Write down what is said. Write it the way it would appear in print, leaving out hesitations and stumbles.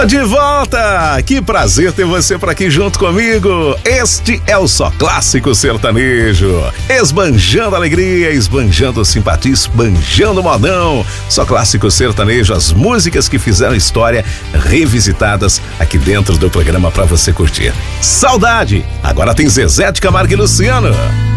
De volta! Que prazer ter você por aqui junto comigo. Este é o Só Clássico Sertanejo. Esbanjando alegria, esbanjando simpatia, esbanjando modão. Só Clássico Sertanejo, as músicas que fizeram história revisitadas aqui dentro do programa pra você curtir. Saudade! Agora tem Zezé de Camargo e Luciano.